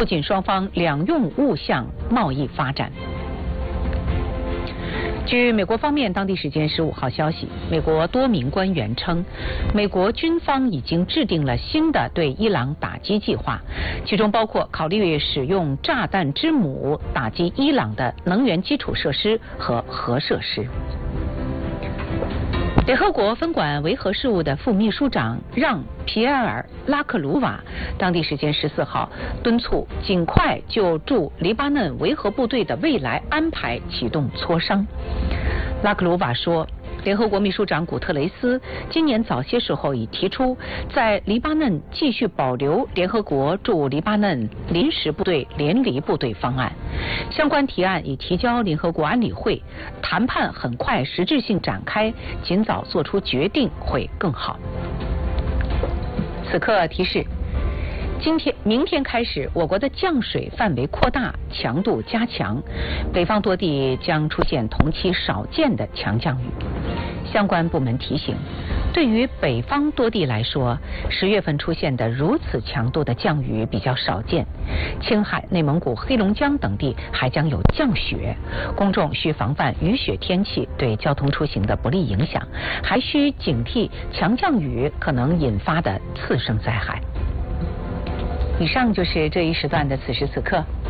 促进双方两用物项贸易发展。据美国方面当地时间15号消息，美国多名官员称，美国军方已经制定了新的对伊朗打击计划，其中包括考虑使用炸弹之母打击伊朗的能源基础设施和核设施。联合国分管维和事务的副秘书长让·皮埃尔·拉克鲁瓦当地时间14号敦促尽快就驻黎巴嫩维和部队的未来安排启动磋商。拉克鲁瓦说，联合国秘书长古特雷斯今年早些时候已提出，在黎巴嫩继续保留联合国驻黎巴嫩临时部队联黎部队方案，相关提案已提交联合国安理会，谈判很快实质性展开，尽早做出决定会更好。此刻提示，明天开始，我国的降水范围扩大，强度加强，北方多地将出现同期少见的强降雨。相关部门提醒，对于北方多地来说，10月份出现的如此强度的降雨比较少见，青海、内蒙古、黑龙江等地还将有降雪，公众需防范雨雪天气对交通出行的不利影响，还需警惕强降雨可能引发的次生灾害。以上就是这一时段的此时此刻。